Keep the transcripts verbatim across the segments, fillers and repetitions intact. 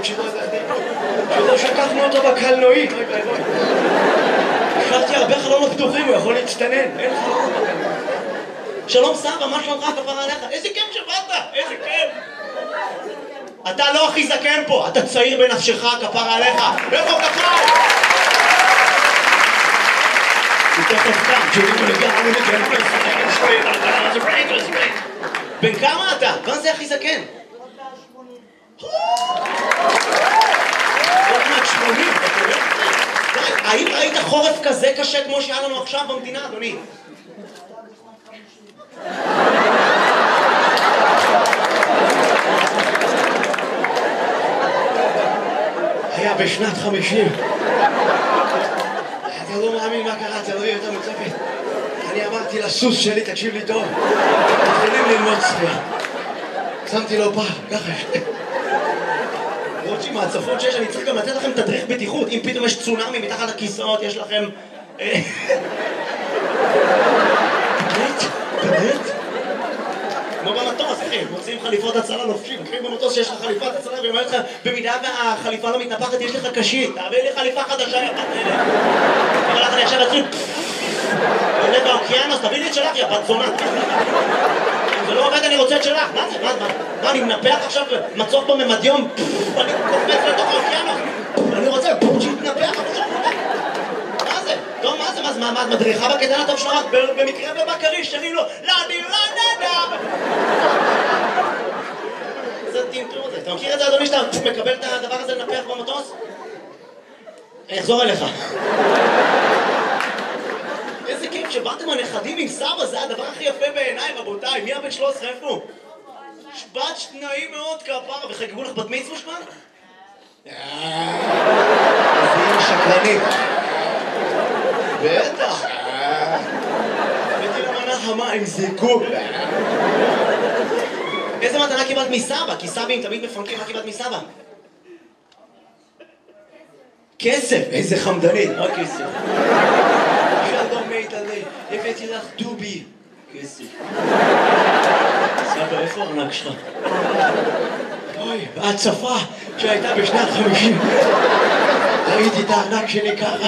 שלא שקחנו אותו בקלנועית. השארתי הרבה חלונות פתוחים, הוא יכול להצטנן. אין חלונות בקלנועית. שלום סבא, מה שלומך כפרה עליך? איזה כיף שבאת, איזה כיף. אתה לא הכי זקן פה, אתה צעיר בנפשך כפרה עליך. איפה כפרה? בן כמה אתה? מה זה הכי זקן? האם ראית חורף כזה קשה כמו שהיה לנו עכשיו במדינה, אדוני? היה בשנת חמישים. אתה לא מאמין מה קרה, אתה לא יהיה יותר מוצפת. אני אמרתי לסוס שלי, תקשיב לי טוב, מתחילים ללמוד שחייה. שמתי לו פעם, ככה. רוצי מהצפות שיש, אני צריך גם לתת לכם תדריך בטיחות. אם פתאום יש צונאמי מתחת לכיסאות, יש לכם... באמת? באמת? כמו במטוס, אחי, מוצאים חליפות הצלה לובשים, אחי במטוס שיש לך חליפת הצלה ואומר לך, במידה והחליפה לא מתנפחת, יש לך קשית, תעביר לי חליפה חדשה, יא בת אלה. אבל לך אני עכשיו אתחיל... עולה באוקיינוס, תביא לי את שלך, יא בת זונה. אם זה לא עובד, אני רוצה את שלך. מה זה? מה זה? מה, אני מנפח עכשיו מצוף בממדיום? אני קופץ לתוך האוקיינוס. אני רוצה שיתנפח. מה זה? טוב, מה זה? מה זה? מה, את מדריכה בקטן הטוב שלך? במקרה ובקריש, שרים לו, לא, אני לא נדע. זה טמטום הזה. אתה מכיר את זה, אדוני, שאתה מקבל את הדבר הזה לנפח במטוס? אני אחזור אליך. איזה כיף שבאתם הנכדים עם סבא, זה הדבר הכי יפה בעיניי, רבותיי. מי הבן שלוש עשרה, איפה? שבת שניים מאוד כפרה, וחגגו לך בת מצווה שמן? אז היא שקרנית. בטח. הבאתי לה מנה חמה עם זיקוק. איזה מתנה קיבלת מסבא? כי סבים תמיד מפנקים, מה קיבלת מסבא? כסף, איזה חמדנית, רק כסף. שלום מית עלי, הבאתי לך דובי. כסף. סבא, איפה הארנק שלך? אוי, בהצפה שהייתה בשנת חמישים. ראיתי את הארנק שלי ככה.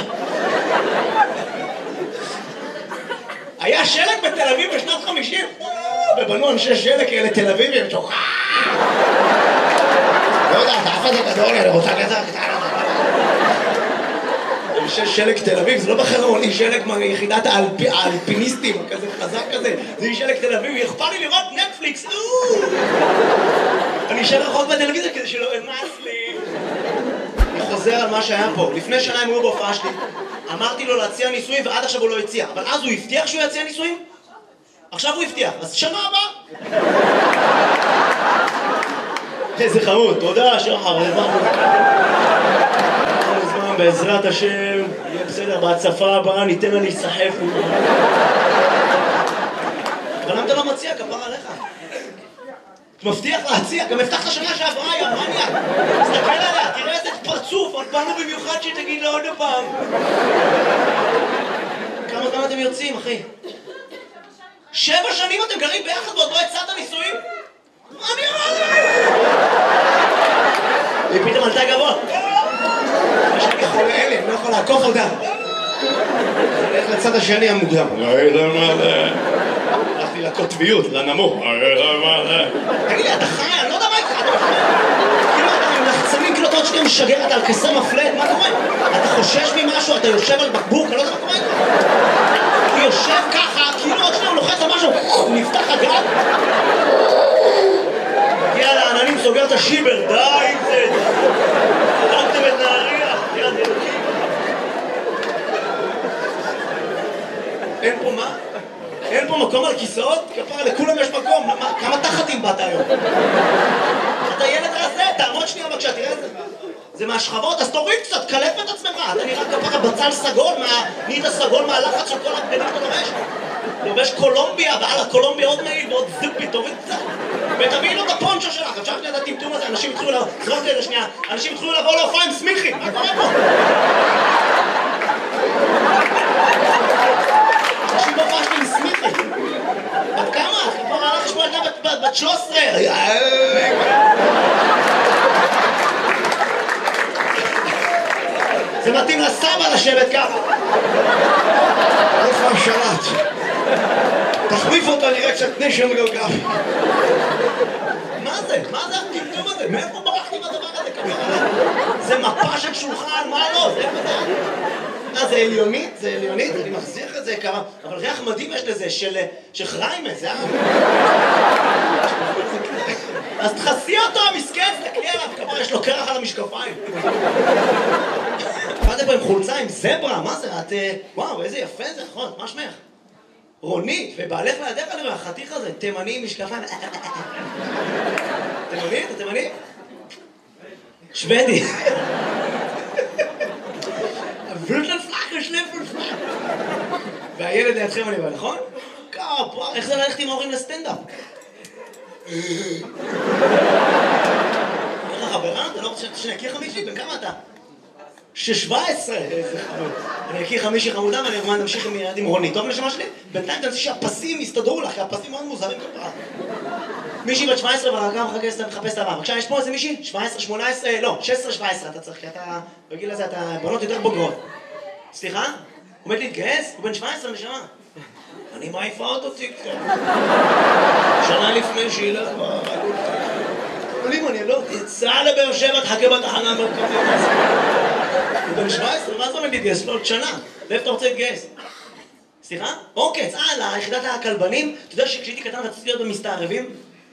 היה שלג בתל אביב בשנת חמישים? ובנו אנשי שלג כאלה תל אביבים, שוחק. לא יודע, אתה אף אחד גדול, אני רוצה כזה קטן. אנשי שלג תל אביב, זה לא בחרון, היא שלג מיחידת האלפיניסטים, כזה חזק כזה. זה היא שלג תל אביב, אכפת לי לראות נטפליקס. אני אשאר רחוק בטלוויזיה כדי שלא אמס לי. אני חוזר על מה שהיה פה. לפני שנה הם היו בהופעה שלי. אמרתי לו להציע ניסויים ועד עכשיו הוא לא הציע. אבל אז הוא הבטיח שהוא יציע ניסויים? עכשיו הוא הבטיח. אז שנה הבאה. איזה חמוד. תודה, שחר. זמן, בעזרת השם. יהיה בסדר, בהצפה הבאה ניתן לה להיסחף. אבל למה אתה לא מציע? כפר עליך. מבטיח להציע, גם הבטחת שנה שעברה, יא מניאק. תסתכל עליה, תראה איזה פרצוף, עוד באנו במיוחד שתגיד לו עוד פעם. כמה זמן אתם יוצאים, אחי? שבע שנים אתם גרים ביחד ועוד לא הצעת נישואים? מה אני אומר לך? היא פתאום עלתה גבוה. יש לי חולה אלה, אני לא יכול לעקוף אותה. אני הולך לצד השני המוקדם. הלכתי לקוטביות, לנמוך. תגיד לי, אתה חי? אני לא יודע מה איתך. כאילו אתה עם לחצנים, כאילו אתה עוד שנייה משגר, אתה על כסר מפלט, מה קורה? אתה חושש ממשהו, אתה יושב על בקבוק, אני לא יודע מה קורה איתך. הוא יושב ככה, כאילו עוד שנייה הוא לוחץ על משהו, הוא נפתח הגג. הגיע לעננים, סוגר את השיבר, די עם זה. חלקתם את נהריה, יד אלוקים. אין פה מה? אין פה מקום על כיסאות? כפרה, לכולם יש מקום. כמה תחתים באת היום? אתה ילד רזה, תעמוד שנייה בבקשה, תראה את זה. זה מהשכבות, אז תוריד קצת, קלף את עצמך. אתה נראה כפרה בצל סגול, נהיית סגול מהלחץ של כל הבגדים שאתה לובש. לובש קולומביה, ועל הקולומביה עוד מעיל ועוד זיפי, תוריד קצת. ותביא לו את הפונצ'ו שלך. עכשיו שנייה את הטמטום הזה, אנשים התחילו לבוא, זרוק לי את זה שנייה, אנשים התחילו לבוא להופעה עם סמיכי. מה קורה פה? אנשים בהופעה שלי עם סמיכי. בת כמה? כבר הלך לשמוע ילדה בת שלוש עשרה. זה מתאים לסבא לשבת ככה. איפה השלט? תחליף אותו, נראה קצת נשם גלגל. מה זה? מה זה הטמטום הזה? מאיפה ברחתי בדבר הזה ככה? זה מפה של שולחן, מה לא? זה מדע. אה, זה עליונית? זה עליונית? אני מחזיר את זה כמה... אבל ריח מדהים יש לזה, של חריימה, זה היה... אז תחסי אותו, המסכן, תקלי עליו, כמה יש לו קרח על המשקפיים. באתם פה עם חולצה, עם זברה, מה זה? את... וואו, איזה יפה זה, נכון, מה שמך? רונית, ובעלך לידך אני רואה, החתיך הזה, תימני עם משקפיים. תימני? אתה תימני? שוודי. פלוטן פלאקר, שני פלאקר. והילד לידכם אני בא, נכון? כפה, איך זה ללכת עם ההורים לסטנדאפ? איך החברה? אתה לא רוצה שאני אכיר חמישי? בן כמה אתה? שש-שבע עשרה! איזה חמוד. אני אכיר חמישי חמודה ואני אגמר נמשיך עם ילד עם רונית. טוב נשמה שלי? בינתיים תנסי שהפסים יסתדרו לך, כי הפסים מאוד מוזרים כל פעם. מישהי בת שבע עשרה והרגע מחפש את הבא. בבקשה, יש פה איזה מישהי? שבע עשרה, שמונה עשרה, לא, שש עשרה שבע עשרה אתה צריך, כי אתה... בגיל הזה אתה בנות יותר בוגרות. סליחה? עומד להתגייס? הוא בן שבע עשרה נשמה. אני מעיפה אותו קצת. שנה לפני שילך ברגות. אבל אם אני לא... יצא לבאר שבע, תחכה בתחנה מרכזית. הוא בן שבע עשרה, מה זה עומד להתגייס? לא עוד שנה. לאיפה אתה רוצה להתגייס? סליחה? אוקיי, צהל, ליחידת הכלבנים. אתה יודע שכשהייתי קטן רציתי להיות במסתערבים?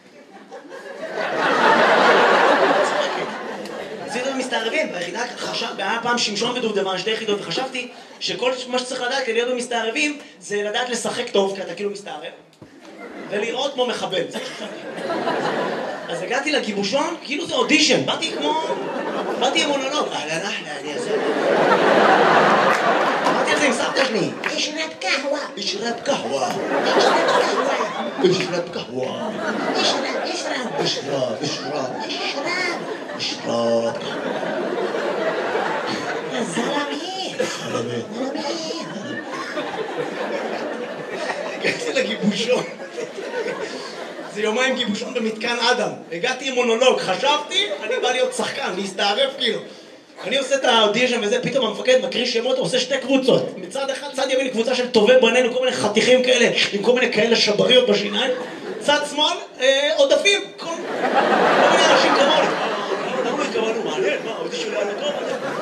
רציתי להיות במסתערבים. ביחידה היה פעם שמשון ודובדבן, שתי יחידות, וחשבתי שכל מה שצריך לדעת כדי להיות במסתערבים זה לדעת לשחק טוב, כי אתה כאילו מסתערב, ולראות כמו מחבל. זה שחשבתי. אז הגעתי לגיבושון, כאילו זה אודישן. באתי כמו... באתי עם מונולוג. אהלן אחלה, אני אעשה. אמרתי על זה עם סבתא שלי. אשרב קהווה. אשרב קהווה. אשרב קהווה. אשרב קהווה. אשרב, אשרב. אשרב, אשרב. אשרב. אשרב. זלמי. זלמי. זלמי. הגעתי לגיבושון. זה יומיים גיבושון במתקן אדם. הגעתי עם מונולוג. חשבתי, אני בא להיות שחקן, להסתערף כאילו. אני עושה את האודישן וזה, פתאום המפקד מקריא שמות, עושה שתי קבוצות. מצד אחד, צד ימין, קבוצה של טובי בנינו, כל מיני חתיכים כאלה, עם כל מיני כאלה שבריות בשיניים. צד שמאל, עודפים, כל מיני אנשים כמוני. למה לא התכוונו? מעניין, מה, האודישן לא היה טוב?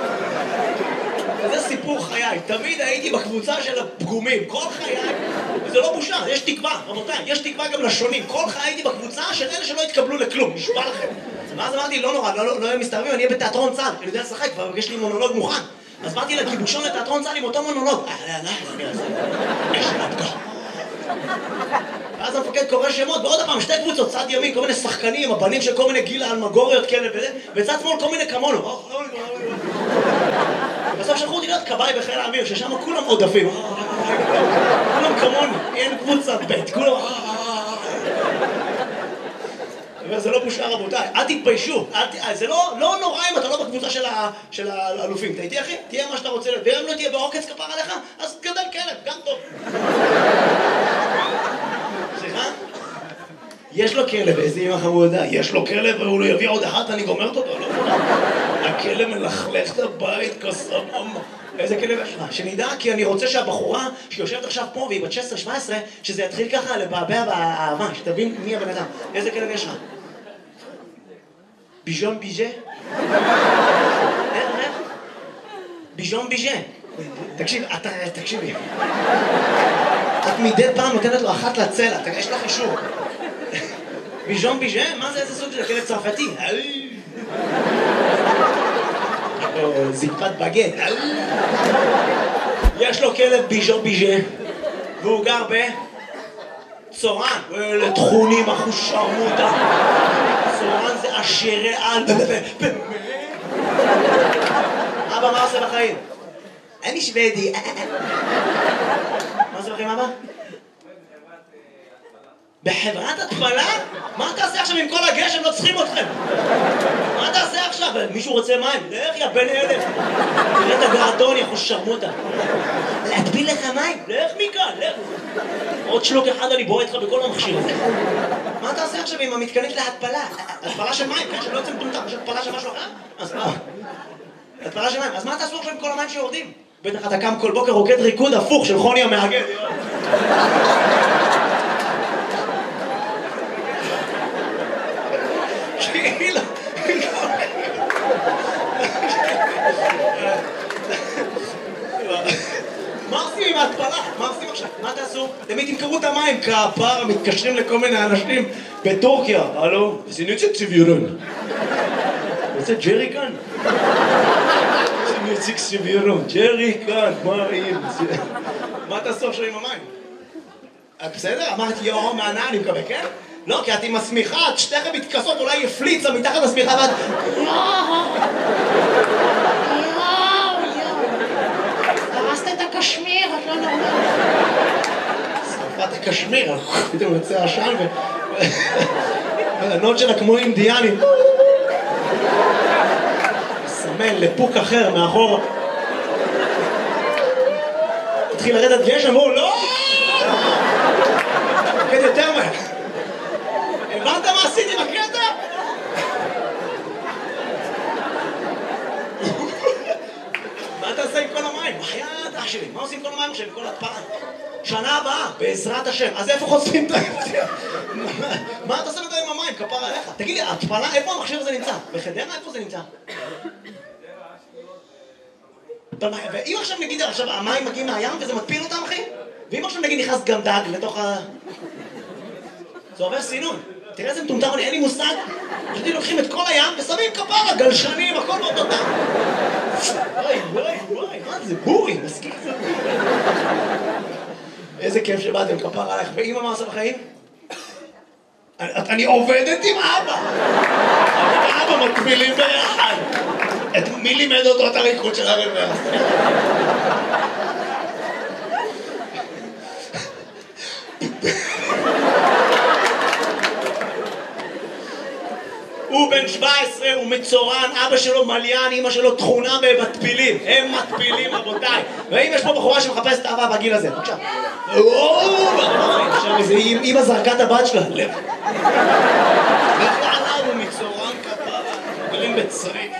וזה סיפור חיי. תמיד הייתי בקבוצה של הפגומים. כל חיי, וזה לא בושה, יש תקווה, רבותיי, יש תקווה גם לשונים. כל חיי הייתי בקבוצה של אלה שלא התקבלו לכלום, נשבע לכם. ואז אמרתי, לא נורא, לא יהיה מסתערבים, אני אהיה בתיאטרון צה"ל, אני יודע לשחק, כבר יש לי מונולוג מוכן. אז באתי לגיבושון לתיאטרון צה"ל עם אותו מונולוג. ואז המפקד קורא שמות, ועוד הפעם, שתי קבוצות, צד ימין, כל מיני שחקנים, הבנים של כל מיני גיל אלמגוריות כאלה וזה, וצד שמאל כל מיני כמונו. בסוף שלחו אותי להיות כבאי בחיל האוויר, ששם כולם עודפים. כולם כמוני, אין קבוצת בית, כולם... וזה לא בושה רבותיי, אל תתביישו, זה לא נורא אם אתה לא בקבוצה של האלופים, אתה איתי אחי? תהיה מה שאתה רוצה, ואם לא תהיה בעוקץ כפר עליך, אז גדל כלב, גם טוב. סליחה? יש לו כלב, איזה אמא חמודה, יש לו כלב והוא לא יביא עוד אחת, אני גומרת אותו, לא? הכלב מלכלך את הבית, כסבום. איזה כלב יש לך? שנדע, כי אני רוצה שהבחורה שיושבת עכשיו פה והיא בת שש עשרה שבע עשרה, שזה יתחיל ככה לבעבע באהבה, שתבין מי הבן אדם. איזה כלב יש לך? ביז'ון ביז'ה? איך, איך? ביז'ון ביז'ה. תקשיב, אתה, תקשיבי. את מדי פעם נותנת לו אחת לצלע, יש לך אישור. ביז'ון ביז'ה? מה זה, איזה סוג של כלב צרפתי? זקפת בגט. יש לו כלב ביז'ון ביז'ה, והוא גר בצורן. ואלה תכונים אחוש שרמוטה. צורן זה עשירי על. אבא, מה עושה בחיים? אני שוודי. מה עושה בחיים, אבא? בחברת התפלה? מה תעשה עכשיו עם כל הגשם? לא צריכים אתכם. מה תעשה עכשיו? מישהו רוצה מים? לך יא בן אלף. תראה את הגרדון, יא חוש שרמוטה. להטביל לך מים? לך מכאן, לך. עוד שלוק אחד אני בועט לך בכל המכשיר הזה. מה תעשה עכשיו עם המתקנית להתפלה? התפלה של מים, כן? שלא יוצא מטומטם. יש התפלה של משהו אחר? אז מה? התפלה של מים. אז מה תעשו עכשיו עם כל המים שיורדים? בטח אתה קם כל בוקר רוקד ריקוד הפוך של חוני המאגד. כאילו... מה עושים עם ההתפלה? מה עושים עכשיו? מה תעשו? תמיד תמכרו את המים, כפרה, מתקשרים לכל מיני אנשים בטורקיה. הלו? שיניצה ציבירון. רוצה ג'רי כאן? שיניצה ציבירון. ג'רי כאן, מה אם? מה תעשו עכשיו עם המים? בסדר? אמרתי יאו מענה, אני מקווה, כן? לא, כי את עם השמיכה, את שתיכם מתכסות, אולי יפליצה מתחת לשמיכה ואת... הרסת את הקשמיר, את לא נורמלית. שרפת הקשמיר, פתאום יוצא עשן ו... הנוד שלה כמו אינדיאנים. סמן לפוק אחר מאחור. התחיל לרדת גשם, והוא לא! כן, יותר מהר. הבנת מה עשיתי בקטע? מה אתה עושה עם כל המים? בחייאת אח שלי, מה עושים עם כל המים עכשיו? עם כל התפלה? שנה הבאה, בעזרת השם. אז איפה חושפים את ההפתיע? מה אתה עושה מדי עם המים? כפר עליך. תגיד לי, התפלה, איפה המכשיר הזה נמצא? בחדרה? איפה זה נמצא? ואם עכשיו נגיד, עכשיו המים מגיעים מהים וזה מטפיל אותם, אחי? ואם עכשיו נגיד נכנס גם דג לתוך ה... זה עובר סינון. תראה איזה מטומטם, אין לי מושג. חשבתי לוקחים את כל הים ושמים כפרה, גלשנים, הכל באותו דם. וואי, וואי, וואי, מה זה? בורי, מסכים זה בורי. איזה כיף שבאתם, כפרה עליך. ואמא מה עושה בחיים? אני עובדת עם אבא. אבא מקבילים ביחד. מי לימד אותו את הריקוד של הרבע? הוא בן שבע עשרה, הוא מצורן, אבא שלו מליין, אמא שלו תכונה במטפילים. הם מטפילים, רבותיי. ואם יש פה בחורה שמחפשת אהבה בגיל הזה, בבקשה. עכשיו איזה אמא זרקה את הבת שלה. לב. לכלל הוא מצורן כפרה, גרים בצריף.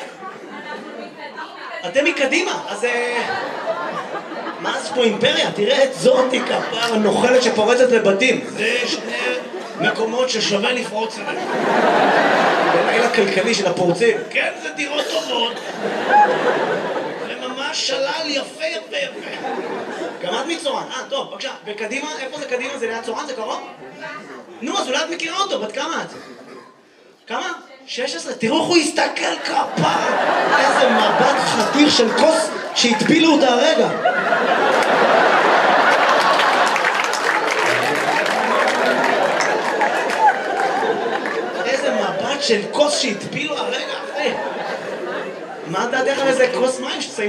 אתם מקדימה, אז... מה זה פה אימפריה? תראה את זאתי כפרה נוחלת שפורצת לבתים. זה שני מקומות ששווה לפרוץ אליהם. בלילה הכלכלי של הפורצים. כן, זה דירות טובות. זה ממש שלל יפה יפה יפה. גם את מצורן. אה, טוב, בבקשה. וקדימה, איפה זה קדימה? זה ליד צורן? זה קרוב? נו, אז אולי את מכירה אותו. בת כמה את? כמה? שש עשרה. תראו איך הוא הסתכל כפרה. איזה מבט חתיר של כוס שהטפילו אותה הרגע. של כוס שהטפילו הרגע, אחי. מה דעתך על איזה כוס מים שציימו?